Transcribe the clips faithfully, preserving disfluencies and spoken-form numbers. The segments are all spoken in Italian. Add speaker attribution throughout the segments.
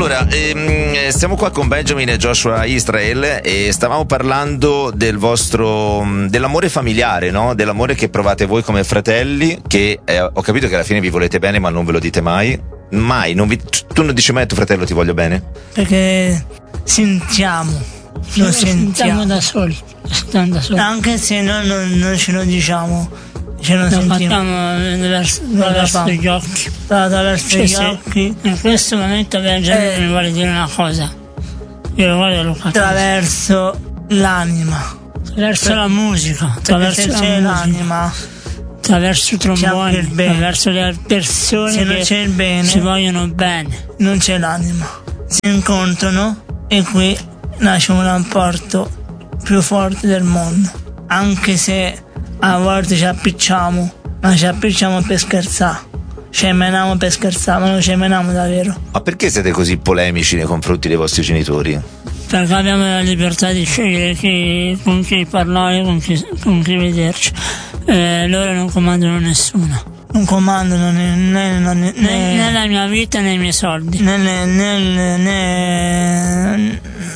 Speaker 1: Allora, ehm, stiamo qua con Benjamin e Joshua Israel e stavamo parlando del vostro, dell'amore familiare, no? Dell'amore che provate voi come fratelli, che eh, ho capito che alla fine vi volete bene ma non ve lo dite mai. Mai, non vi, tu non dici mai a tuo fratello ti voglio bene?
Speaker 2: Perché sentiamo, lo
Speaker 3: Lo
Speaker 2: sentiamo
Speaker 3: sentiamo da soli, stiamo da soli.
Speaker 2: anche se noi non, non ce lo diciamo, ce lo
Speaker 3: Lo
Speaker 2: sentiamo
Speaker 3: facciamo attraverso, attraverso gli occhi.
Speaker 2: attraverso
Speaker 3: Sì,
Speaker 2: gli
Speaker 3: sì.
Speaker 2: occhi,
Speaker 3: In questo momento Benjamin
Speaker 2: Eh.
Speaker 3: mi vuole dire una cosa. Io lo voglio Luca.
Speaker 2: attraverso l'anima,
Speaker 3: Attraverso la musica,
Speaker 2: perché
Speaker 3: attraverso
Speaker 2: se
Speaker 3: la
Speaker 2: c'è
Speaker 3: musica,
Speaker 2: l'anima,
Speaker 3: attraverso i tromboni,
Speaker 2: c'è il bene.
Speaker 3: attraverso le persone
Speaker 2: se non
Speaker 3: che
Speaker 2: c'è il bene,
Speaker 3: si vogliono bene.
Speaker 2: non c'è l'anima. Si incontrano e qui nasce un rapporto più forte del mondo. Anche se a volte ci appicciamo, ma ci appicciamo per scherzare. Ci meniamo per scherzare, ma non ci meniamo davvero.
Speaker 1: Ma perché siete così polemici nei confronti dei vostri genitori?
Speaker 3: Perché abbiamo la libertà di scegliere chi, con chi parlare, con chi, con chi vederci. Eh, loro non comandano nessuno.
Speaker 2: Non comandano né, né, né, né,
Speaker 3: Né, né la mia vita né i miei soldi.
Speaker 2: né, né, né, né,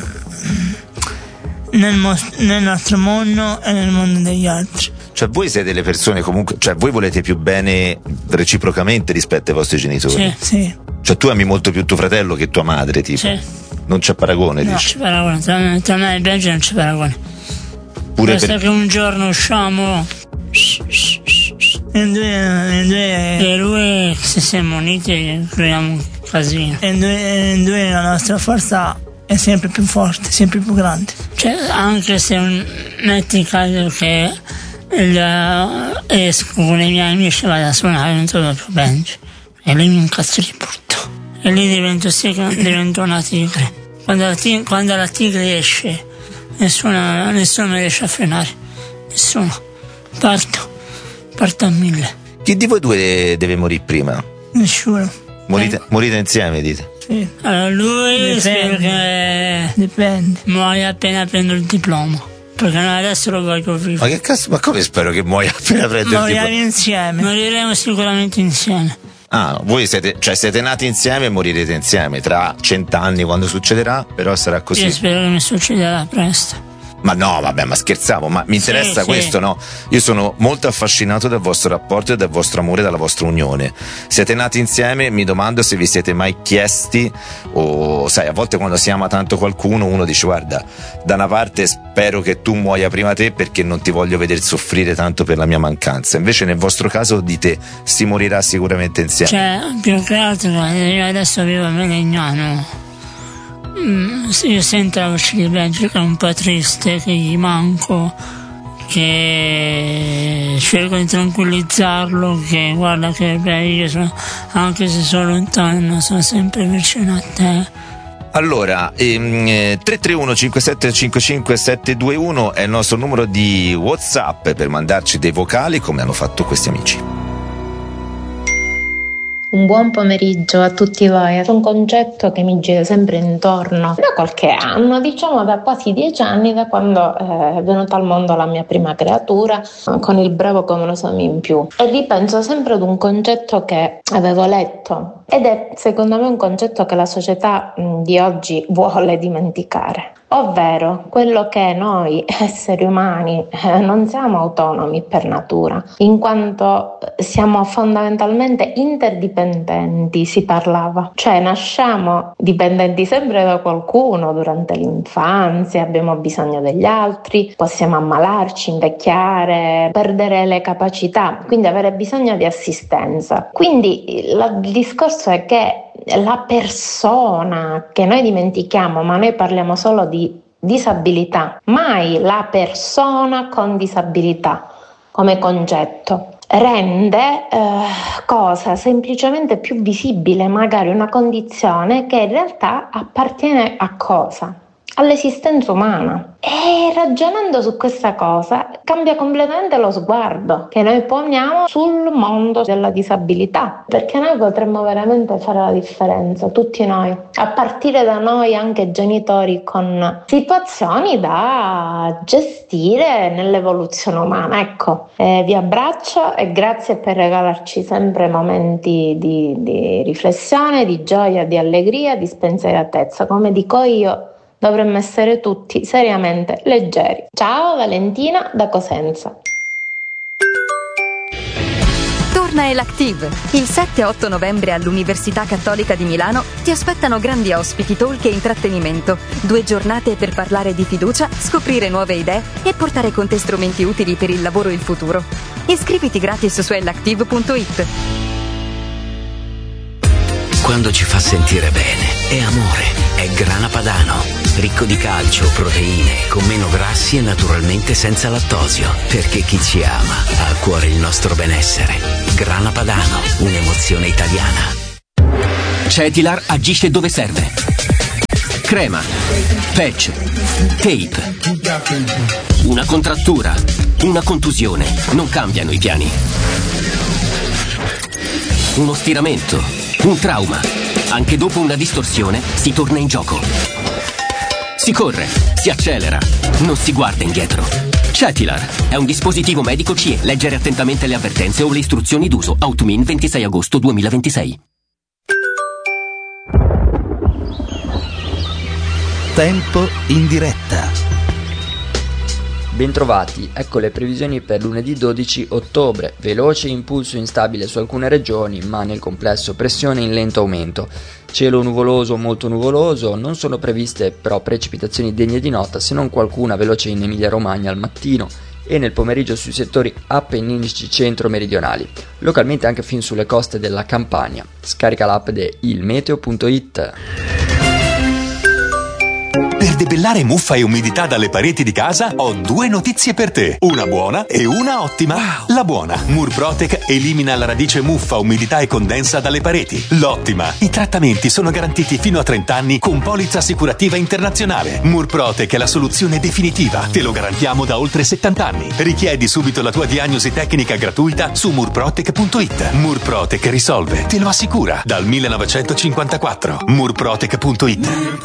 Speaker 2: nel, mos- nel nostro mondo e nel mondo degli altri.
Speaker 1: Cioè voi siete le persone comunque, cioè voi volete più bene reciprocamente rispetto ai vostri genitori?
Speaker 3: Sì,
Speaker 2: Sì,
Speaker 1: Cioè tu ami molto più tuo fratello che tua madre, tipo?
Speaker 3: sì.
Speaker 1: Non c'è paragone,
Speaker 3: Non
Speaker 1: dici?
Speaker 3: c'è paragone. Tra me, tra me e Benji non c'è paragone.
Speaker 1: Pure
Speaker 3: Basta
Speaker 1: per...
Speaker 3: che un giorno usciamo
Speaker 2: e due, e due,
Speaker 3: e lui, se siamo uniti, creiamo un casino.
Speaker 2: e due, e due la nostra forza è sempre più forte, sempre più grande.
Speaker 3: Cioè, anche se un, metti caso che il, esco con i miei amici e vado a suonare, non trovo più Benji. E lì mi incazzo di brutto. E lì divento, divento una tigre. Quando la, tig- quando la tigre esce, nessuno, nessuno mi riesce a frenare. Nessuno. Parto. Parto a mille.
Speaker 1: Chi di voi due deve morire prima?
Speaker 2: Nessuno.
Speaker 1: Morite, morite insieme, dite?
Speaker 2: Sì,
Speaker 3: Allora lui
Speaker 2: Dipende.
Speaker 3: spero che
Speaker 2: dipende.
Speaker 3: muoia appena prendo il diploma. Perché noi adesso lo voglio vivo.
Speaker 1: Ma che cazzo, ma come spero che muoia appena prende il
Speaker 2: Moriamo
Speaker 1: tipo?
Speaker 2: insieme.
Speaker 3: Moriremo sicuramente insieme.
Speaker 1: Ah, voi siete, cioè siete nati insieme e morirete insieme tra cent'anni quando succederà, però sarà così.
Speaker 3: Io spero che mi succederà presto.
Speaker 1: Ma no, vabbè, ma scherzavo, ma mi interessa
Speaker 3: Sì,
Speaker 1: questo,
Speaker 3: sì.
Speaker 1: no? Io sono molto affascinato dal vostro rapporto e dal vostro amore, dalla vostra unione. Siete nati insieme, mi domando se vi siete mai chiesti, o sai, a volte quando si ama tanto qualcuno, uno dice, guarda, da una parte spero che tu muoia prima te perché non ti voglio vedere soffrire tanto per la mia mancanza. Invece nel vostro caso dite, si morirà sicuramente insieme.
Speaker 3: Cioè, più che altro, io adesso vivo a Melegnano. Mm, sì, io sento la voce di Benji che è un po' triste, che gli manco, che cerco di tranquillizzarlo, che guarda che beh, io sono, anche se sono lontano, sono sempre vicino a te.
Speaker 1: Allora, ehm, eh, tre tre uno cinque sette cinque cinque sette due uno è il nostro numero di WhatsApp per mandarci dei vocali come hanno fatto questi amici.
Speaker 4: Un buon pomeriggio a tutti voi. È un concetto che mi gira sempre intorno da qualche anno, diciamo da quasi dieci anni, da quando è venuta al mondo la mia prima creatura, con il bravo cromosomo in più. E ripenso sempre ad un concetto che avevo letto ed è secondo me un concetto che la società di oggi vuole dimenticare. Ovvero quello che noi esseri umani eh, non siamo autonomi per natura, in quanto siamo fondamentalmente interdipendenti, si parlava. Cioè nasciamo dipendenti sempre da qualcuno durante l'infanzia, abbiamo bisogno degli altri, possiamo ammalarci, invecchiare, perdere le capacità, quindi avere bisogno di assistenza. Quindi la, il discorso è che la persona che noi dimentichiamo, ma noi parliamo solo di disabilità, mai la persona con disabilità come concetto rende eh, cosa semplicemente più visibile, magari una condizione che in realtà appartiene a cosa? all'esistenza umana. E ragionando su questa cosa cambia completamente lo sguardo che noi poniamo sul mondo della disabilità, perché noi potremmo veramente fare la differenza, tutti noi, a partire da noi anche genitori, con situazioni da gestire nell'evoluzione umana. Ecco, eh, vi abbraccio e grazie per regalarci sempre momenti di, di riflessione, di gioia, di allegria, di spensieratezza. Come dico io, dovremmo essere tutti seriamente leggeri. Ciao, Valentina da Cosenza.
Speaker 5: Torna Elactive. Il sette e otto novembre all'Università Cattolica di Milano ti aspettano grandi ospiti, talk e intrattenimento. Due giornate per parlare di fiducia, scoprire nuove idee e portare con te strumenti utili per il lavoro e il futuro. Iscriviti gratis su elactive punto it.
Speaker 6: Quando ci fa sentire bene, è amore, è Grana Padano. Ricco di calcio, proteine, con meno grassi e naturalmente senza lattosio. Perché chi ci ama ha a cuore il nostro benessere. Grana Padano, un'emozione italiana.
Speaker 7: Cetilar agisce dove serve. Crema, patch, tape. Una contrattura, una contusione, non cambiano i piani. Uno stiramento, un trauma. Anche dopo una distorsione si torna in gioco. Si corre, si accelera, non si guarda indietro. Cetilar è un dispositivo medico C E. Leggere attentamente le avvertenze o le istruzioni d'uso. Outmin ventisei agosto duemilaventisei.
Speaker 8: Tempo in diretta.
Speaker 9: Bentrovati, ecco le previsioni per lunedì dodici ottobre. Veloce impulso instabile su alcune regioni, ma nel complesso pressione in lento aumento. Cielo nuvoloso o molto nuvoloso, non sono previste però precipitazioni degne di nota, se non qualcuna veloce in Emilia-Romagna al mattino e nel pomeriggio sui settori appenninici centro-meridionali, localmente anche fin sulle coste della Campania. Scarica l'app di ilmeteo punto it.
Speaker 10: Per debellare muffa e umidità dalle pareti di casa ho due notizie per te, una buona e una ottima. Wow. La buona, Murprotec elimina la radice muffa, umidità e condensa dalle pareti. L'ottima, i trattamenti sono garantiti fino a trenta anni con polizza assicurativa internazionale. Murprotec è la soluzione definitiva, te lo garantiamo da oltre settanta anni. Richiedi subito la tua diagnosi tecnica gratuita su murprotec punto it. Murprotec risolve, te lo assicura, dal millenovecentocinquantaquattro. murprotec punto it.